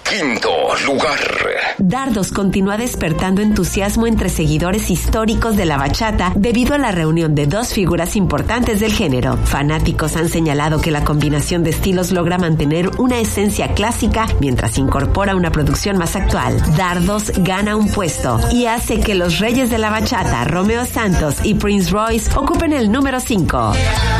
Quinto lugar. Dardos continúa despertando entusiasmo entre seguidores históricos de la bachata debido a la reunión de dos figuras importantes del género. Fanáticos han señalado que la combinación de estilos logra mantener una esencia clásica mientras incorpora una producción más actual. Dardos gana un puesto y hace que los reyes de la bachata, Romeo Santos y Prince Royce, ocupen el número 5.